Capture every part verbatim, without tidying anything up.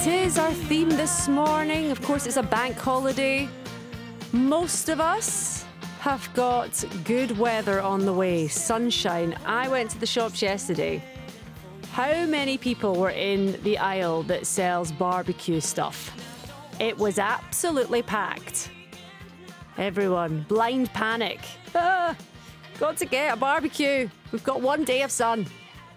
It is our theme this morning. Of course, it's a bank holiday. Most of us have got good weather on the way, sunshine. I went to the shops yesterday. How many people were in the aisle that sells barbecue stuff? It was absolutely packed. Everyone, blind panic. Ah, got to get a barbecue. We've got one day of sun.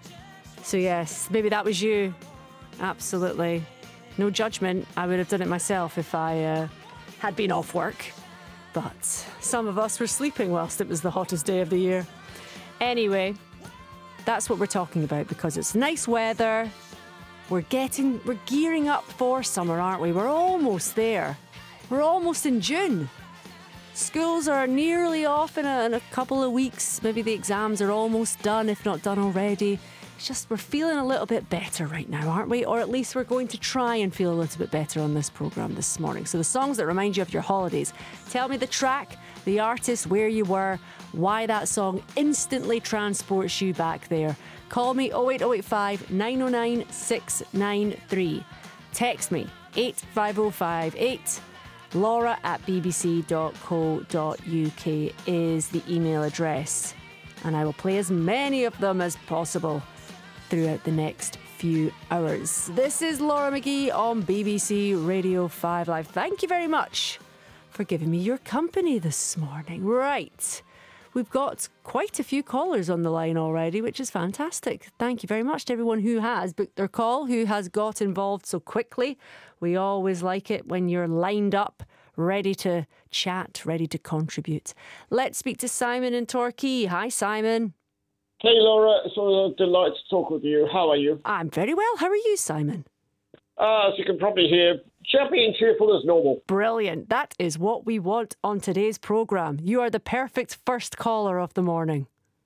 So yes, maybe that was you. Absolutely. No judgment. I would have done it myself if I uh, had been off work. But some of us were sleeping whilst it was the hottest day of the year. Anyway, that's what we're talking about because it's nice weather. We're getting, we're gearing up for summer, aren't we? We're almost there. We're almost in June. Schools are nearly off in a, in a couple of weeks. Maybe the exams are almost done, if not done already. It's just we're feeling a little bit better right now, aren't we? Or at least we're going to try and feel a little bit better on this programme this morning. So the songs that remind you of your holidays. Tell me the track, the artist, where you were, why that song instantly transports you back there. Call me oh eight oh eight five, nine oh nine, six nine three. Text me eight five oh five eight. Laura at b b c dot co dot u k is the email address. And I will play as many of them as possible throughout the next few hours. This is Laura McGee on B B C Radio five Live. Thank you very much for giving me your company this morning. Right. We've got quite a few callers on the line already, which is fantastic. Thank you very much to everyone who has booked their call, who has got involved so quickly. We always like it when you're lined up, ready to chat, ready to contribute. Let's speak to Simon in Torquay. Hi, Simon. Hey, Laura. It's a delight to talk with you. How are you? I'm very well. How are you, Simon? Uh, as you can probably hear, chappy and cheerful as normal. Brilliant. That is what we want on today's programme. You are the perfect first caller of the morning.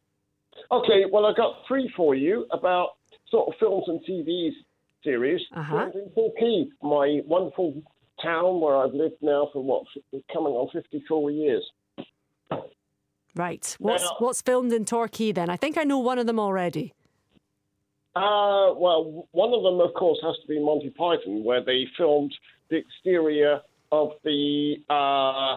Okay, well, I got three for you about sort of films and T V series. Uh-huh. In Torquay, my wonderful town where I've lived now for, what, coming on fifty-four years. Right. What's Now, what's filmed in Torquay then? I think I know one of them already. Uh, well, one of them, of course, has to be Monty Python, where they filmed the exterior of the uh,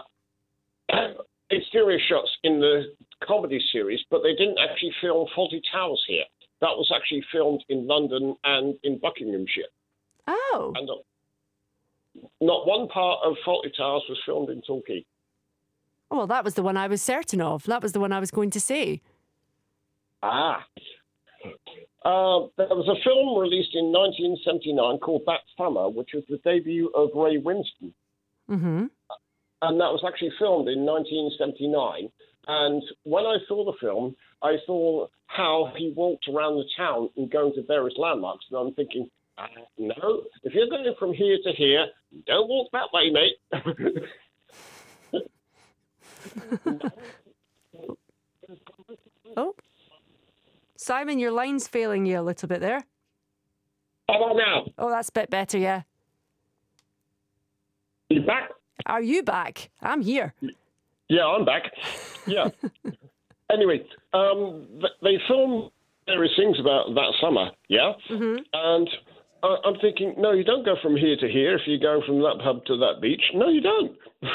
exterior shots in the comedy series, but they didn't actually film Fawlty Towers here. That was actually filmed in London and in Buckinghamshire. Oh. And uh, not one part of Fawlty Towers was filmed in Torquay. Well, that was the one I was certain of. That was the one I was going to say. Ah. Uh, there was a film released in nineteen seventy-nine called That Summer, which was the debut of Ray Winstone. Mm-hmm. And that was actually filmed in nineteen seventy-nine. And when I saw the film, I saw how he walked around the town and going to various landmarks. And I'm thinking, uh, no, if you're going from here to here, don't walk that way, mate. Oh. Simon, your line's failing you a little bit there. How about now? Oh, that's a bit better, yeah. You back? Are you back? I'm here. Yeah, I'm back. Yeah. Anyway, um, th- they filmed various things about That Summer, yeah? Mm-hmm. And uh, I'm thinking, no, you don't go from here to here if you go from that pub to that beach. No, you don't.